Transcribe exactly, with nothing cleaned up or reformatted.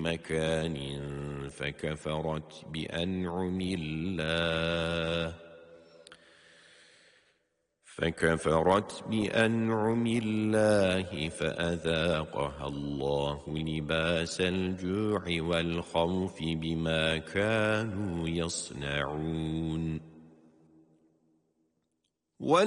مكان فكفرت بأنعم الله فكفرت بأنعم الله فأذاقها الله لباس الجوع والخوف بما كانوا يصنعون.